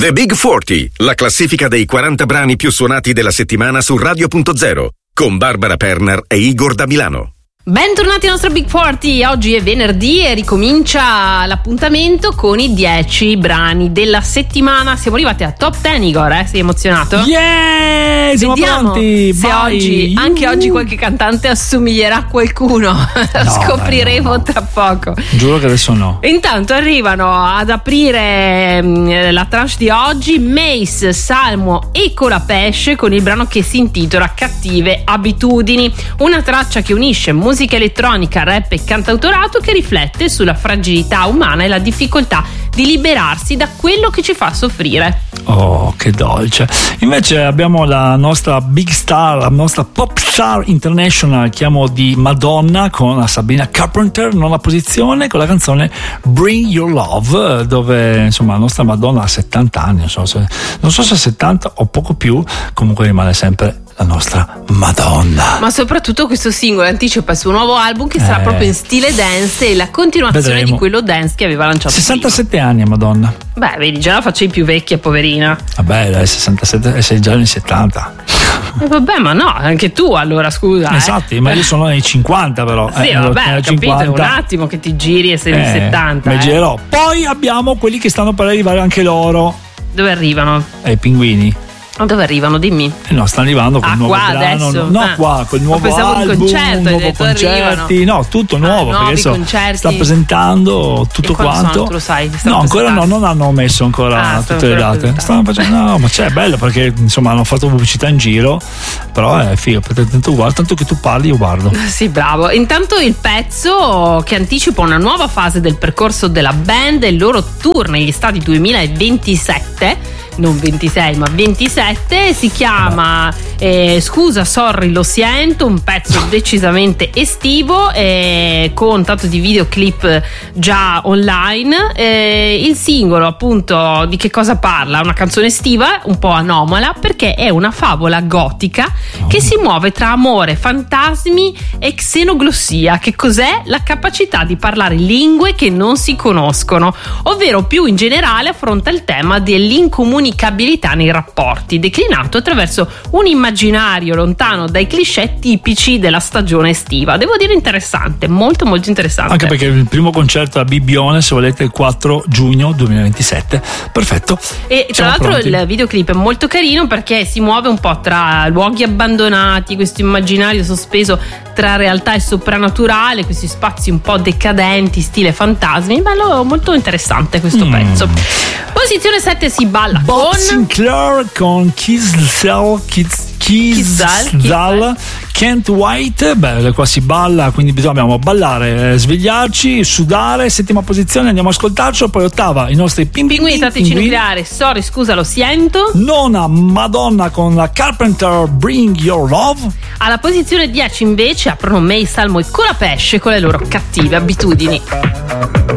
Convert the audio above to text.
The Big 40, la classifica dei 40 brani più suonati della settimana su Radio.0, con Barbara Perner e Igor da Milano. Bentornati al nostro Big 40, oggi è venerdì e ricomincia l'appuntamento con i 10 brani della settimana. Siamo arrivati a top 10, Igor, sei emozionato? Yeah, siamo Vediamo pronti. se oggi, anche oggi qualche cantante assomiglierà a qualcuno. No, scopriremo tra poco. Giuro che adesso no. Intanto arrivano ad aprire la tranche di oggi Mace, Salmo e Colapesce con il brano che si intitola Cattive Abitudini, una traccia che unisce musica elettronica, rap e cantautorato che riflette sulla fragilità umana e la difficoltà di liberarsi da quello che ci fa soffrire. Oh, che dolce. Invece abbiamo la nostra big star, la nostra pop star international, chiamo di Madonna, con la Sabrina Carpenter, nona posizione, con la canzone Bring Your Love, dove insomma la nostra Madonna ha 70 anni, non so se 70 o poco più, comunque rimane sempre la nostra Madonna. Ma soprattutto questo singolo anticipa il suo nuovo album che sarà proprio in stile dance e la continuazione Vedremo. Di quello dance che aveva lanciato 67 prima. anni a Madonna. Beh, vedi, già la facevi più vecchia, poverina. Vabbè, dai, 67 e sei già nei 70. Vabbè, ma no, anche tu allora, scusa. Esatto, ma io sono nei 50 però. Sì, vabbè, ho capito, è un attimo che ti giri e sei nei 70. Mi girerò. Poi abbiamo quelli che stanno per arrivare anche loro. Dove arrivano? I pinguini. Dove arrivano? Dimmi. No, stanno arrivando con il nuovo qua brano. adesso? No, qua col nuovo pensavo album, un concerto, hai detto, concerti, arrivano. no, tutto nuovo, perché nuovi adesso concerti. sta presentando tutto E quando quanto. sono, tu lo sai? No, ancora no, non hanno messo ancora tutte le date. Stanno facendo, no, ma c'è, è bello perché insomma hanno fatto pubblicità in giro, però è figo, perché tanto che tu parli io guardo. Sì, bravo. Intanto il pezzo che anticipa una nuova fase del percorso della band e il loro tour negli stati 2027, non 26 ma 27, si chiama Scusa, sorry, lo sento, un pezzo decisamente estivo con tanto di videoclip già online. Il singolo appunto di che cosa parla? Una canzone estiva un po' anomala perché è una favola gotica che si muove tra amore, fantasmi e xenoglossia. Che cos'è? La capacità di parlare lingue che non si conoscono, ovvero più in generale affronta il tema dell'incomunicabilità nei rapporti, declinato attraverso un immaginario lontano dai cliché tipici della stagione estiva. Devo dire interessante, molto molto interessante. Anche perché il primo concerto a Bibbione, se volete, il 4 giugno 2027. Perfetto. E tra l'altro il videoclip è molto carino perché si muove un po' tra luoghi abbandonati, questo immaginario sospeso tra realtà e soprannaturale, questi spazi un po' decadenti, stile fantasmi. Bello, molto interessante questo pezzo. Posizione 7 si balla Bob con Sinclair con Kizzal Can't Wait. Beh, qua si balla, quindi dobbiamo ballare, svegliarci, sudare. Settima posizione, andiamo a ascoltarci. Poi ottava i nostri Pinguini tattici nucleare, sorry, scusa, lo sento. Nona, Madonna con la Carpenter, Bring Your Love. Alla posizione 10 invece aprono May, Salmo e Colapesce con le loro cattive abitudini.